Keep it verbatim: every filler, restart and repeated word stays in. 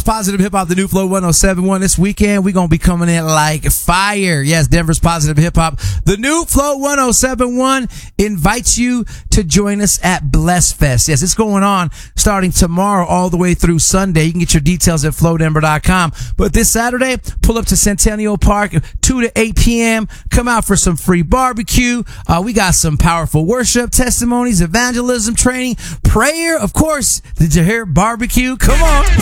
Positive Hip Hop, the new Flow one oh seven point one. This weekend, we're going to be coming in like fire. Yes, Denver's Positive Hip Hop. The new Flow one oh seven point one invites you to join us at Bless Fest. Yes, it's going on starting tomorrow all the way through Sunday. You can get your details at flow denver dot com. But this Saturday, pull up to Centennial Park, two to eight p.m. Come out for some free barbecue. Uh, we got some powerful worship, testimonies, evangelism, training, prayer. Of course, did you hear barbecue? Come on.